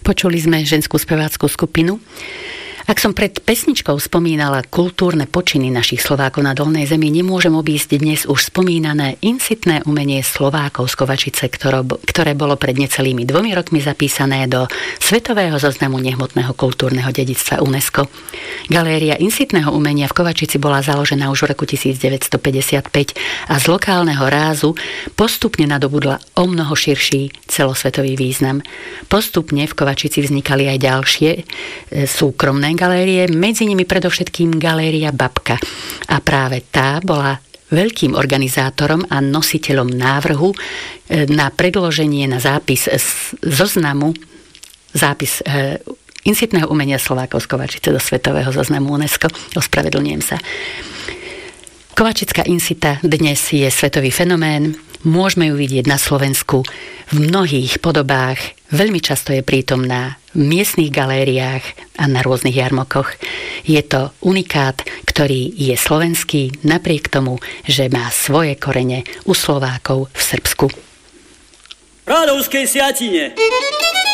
Počuli sme ženskú spevácku skupinu. Ak som pred pesničkou spomínala kultúrne počiny našich Slovákov na Dolnej zemi, nemôžem obísť dnes už spomínané insitné umenie Slovákov z Kovačice, ktoré bolo pred necelými 2 rokmi zapísané do Svetového zoznamu nehmotného kultúrneho dedičstva UNESCO. Galéria insitného umenia v Kovačici bola založená už v roku 1955 a z lokálneho rázu postupne nadobudla omnoho širší celosvetový význam. Postupne v Kovačici vznikali aj ďalšie súkromné galérie, medzi nimi predovšetkým galéria Babka. A práve tá bola veľkým organizátorom a nositeľom návrhu na predloženie na zápis zoznamu insitného umenia Slovákov z Kovačice do Svetového zoznamu UNESCO. Ospravedlňujem sa. Kovačická insita dnes je svetový fenomén. Môžeme ju vidieť na Slovensku v mnohých podobách. Veľmi často je prítomná v miestnych galériách a na rôznych jarmokoch. Je to unikát, ktorý je slovenský, napriek tomu, že má svoje korene u Slovákov v Srbsku. Rádovskej Siatine